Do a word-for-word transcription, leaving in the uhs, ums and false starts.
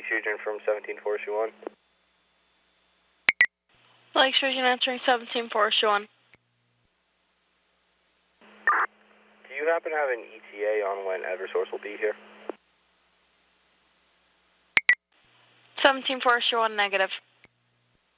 Fusion from seventeen Forestry one. Lake Fusion answering seventeen Forestry one. Do you happen to have an E T A on when Eversource will be here? seventeen Forestry one, negative.